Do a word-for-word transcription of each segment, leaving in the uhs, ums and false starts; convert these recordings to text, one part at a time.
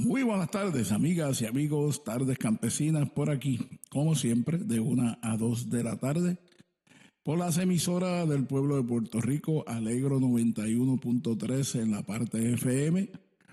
Muy buenas tardes, amigas y amigos, tardes campesinas por aquí, como siempre, de una a dos de la tarde, por las emisoras del pueblo de Puerto Rico, Alegro noventa y uno punto tres en la parte F M,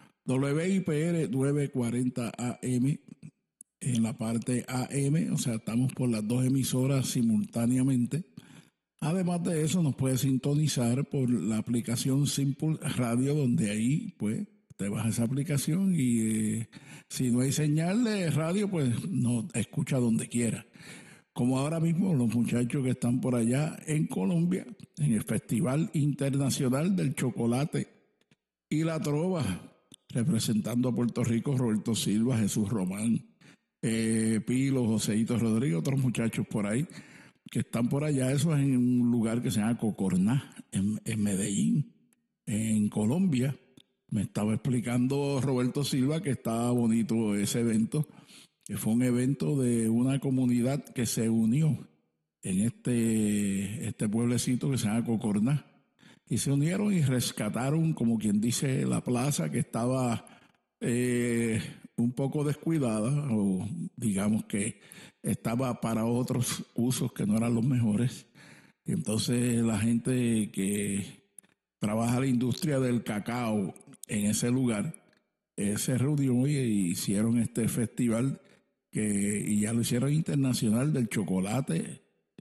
W I P R novecientos cuarenta A M en la parte A M, o sea, estamos por las dos emisoras simultáneamente. Además de eso, nos puede sintonizar por la aplicación Simple Radio, donde ahí, pues, te baja esa aplicación y eh, si no hay señal de radio, pues no escucha donde quiera. Como ahora mismo los muchachos que están por allá en Colombia, en el Festival Internacional del Chocolate y la Trova, representando a Puerto Rico, Roberto Silva, Jesús Román, eh, Pilo, Joseito Rodríguez, otros muchachos por ahí que están por allá. Eso es en un lugar que se llama Cocorná, en, en Medellín, en Colombia. Me estaba explicando Roberto Silva que estaba bonito ese evento, que fue un evento de una comunidad que se unió en este, este pueblecito que se llama Cocorná. Y se unieron y rescataron, como quien dice, la plaza que estaba eh, un poco descuidada, o digamos que estaba para otros usos que no eran los mejores. Y entonces la gente que trabaja la industria del cacao en ese lugar eh, se reunió y hicieron este festival que y ya lo hicieron internacional del chocolate.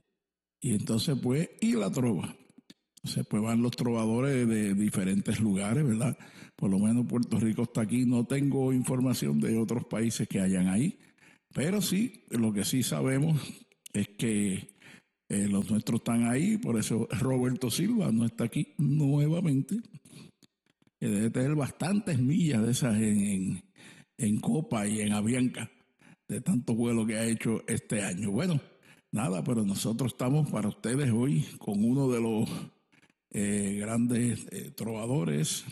Y entonces pues, y la trova. Entonces pues van los trovadores de diferentes lugares, ¿verdad? Por lo menos Puerto Rico está aquí. No tengo información de otros países que hayan ahí, pero sí, lo que sí sabemos es que eh, los nuestros están ahí. Por eso Roberto Silva no está aquí nuevamente. Que debe tener bastantes millas de esas en, en, en Copa y en Avianca, de tanto vuelo que ha hecho este año. Bueno, nada, pero nosotros estamos para ustedes hoy con uno de los eh, grandes eh, trovadores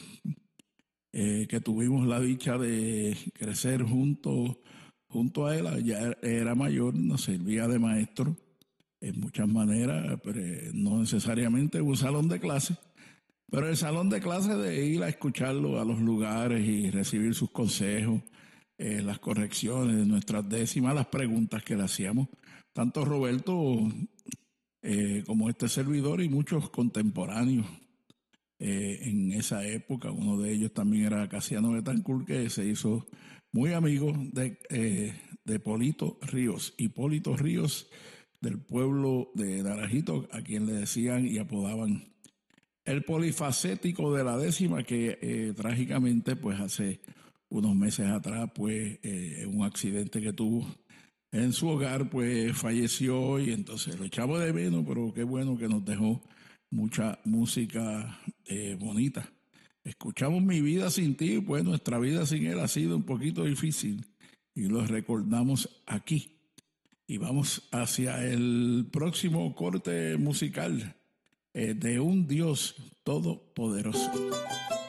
eh, que tuvimos la dicha de crecer junto, junto a él. Ya era mayor, nos servía de maestro en muchas maneras, pero no necesariamente en un salón de clase. Pero el salón de clase de ir a escucharlo a los lugares y recibir sus consejos, eh, las correcciones de nuestras décimas, las preguntas que le hacíamos, tanto Roberto eh, como este servidor y muchos contemporáneos eh, en esa época. Uno de ellos también era Casiano Betancourt, que se hizo muy amigo de, eh, de Polito Ríos. Hipólito Ríos, del pueblo de Naranjito, a quien le decían y apodaban el polifacético de la décima, que eh, trágicamente pues hace unos meses atrás pues eh, un accidente que tuvo en su hogar pues falleció, y entonces lo echamos de menos, pero qué bueno que nos dejó mucha música eh, bonita. Escuchamos Mi vida sin ti, pues nuestra vida sin él ha sido un poquito difícil y lo recordamos aquí. Y vamos hacia el próximo corte musical. Eh, de un Dios todopoderoso.